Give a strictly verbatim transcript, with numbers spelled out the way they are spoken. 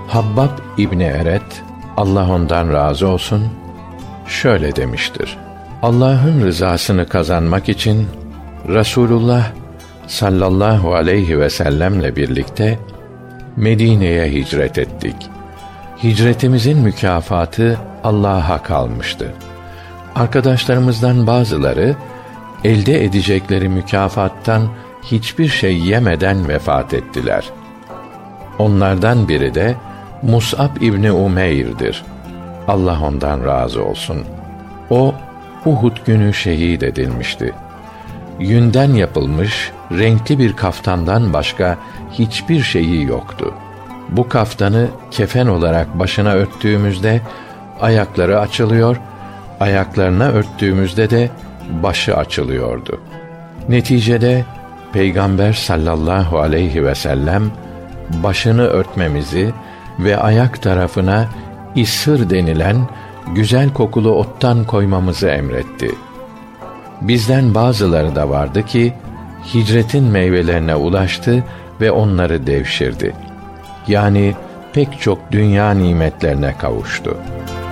Habbab İbni Eret, Allah ondan razı olsun, şöyle demiştir: Allah'ın rızasını kazanmak için Resulullah sallallahu aleyhi ve sellemle birlikte Medine'ye hicret ettik. Hicretimizin mükafatı Allah'a kalmıştı. Arkadaşlarımızdan bazıları elde edecekleri mükafattan hiçbir şey yemeden vefat ettiler. Onlardan biri de Mus'ab İbni Umeyr'dir. Allah ondan razı olsun. O Uhud günü şehit edilmişti. Yünden yapılmış renkli bir kaftandan başka hiçbir şeyi yoktu. Bu kaftanı kefen olarak başına örttüğümüzde ayakları açılıyor, ayaklarına örttüğümüzde de başı açılıyordu. Neticede Peygamber sallallahu aleyhi ve sellem başını örtmemizi ve ayak tarafına ishır denilen güzel kokulu ottan koymamızı emretti. Bizden bazıları da vardı ki hicretin meyvelerine ulaştı ve onları devşirdi. Yani pek çok dünya nimetlerine kavuştu.